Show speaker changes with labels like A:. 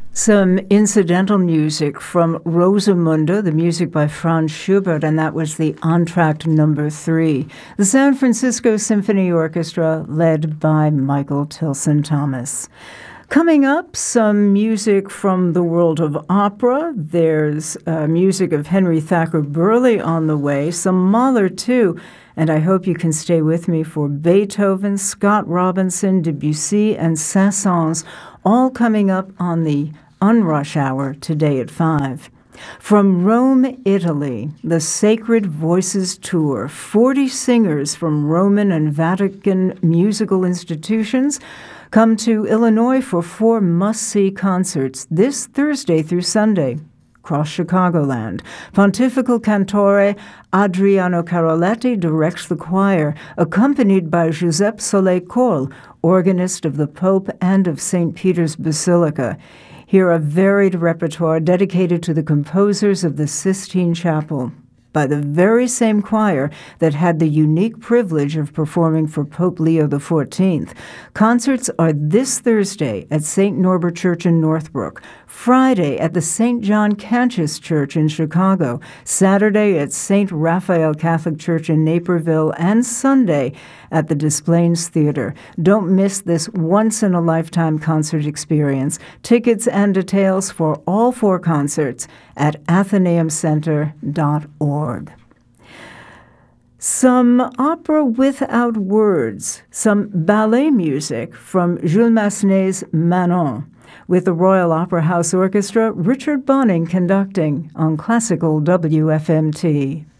A: Some incidental music from Rosamunde, the music by Franz Schubert, and that was the Entr'acte Number 3. The San Francisco Symphony Orchestra, led by Michael Tilson Thomas. Coming up, some music from the world of opera. There's music of Henry Thacker Burleigh on the way, some Mahler too, and I hope you can stay with me for Beethoven, Scott Robinson, Debussy, and Saint-Saëns, all coming up on the Unrush Hour today at 5. From Rome, Italy, the Sacred Voices Tour, 40 singers from Roman and Vatican musical institutions come to Illinois for 4 must-see concerts this Thursday through Sunday across Chicagoland. Pontifical Cantore Adriano Caroletti directs the choir, accompanied by Giuseppe Soleil-Coll, organist of the Pope and of St. Peter's Basilica. Hear a varied repertoire dedicated to the composers of the Sistine Chapel by the very same choir that had the unique privilege of performing for Pope Leo XIV. Concerts are this Thursday at St. Norbert Church in Northbrook, Friday at the St. John Cantius Church in Chicago, Saturday at St. Raphael Catholic Church in Naperville, and Sunday at the Des Plaines Theater. Don't miss this once-in-a-lifetime concert experience. Tickets and details for all 4 concerts at athenaeumcenter.org. Some opera without words, some ballet music from Jules Massenet's Manon, with the Royal Opera House Orchestra, Richard Bonning conducting on Classical WFMT.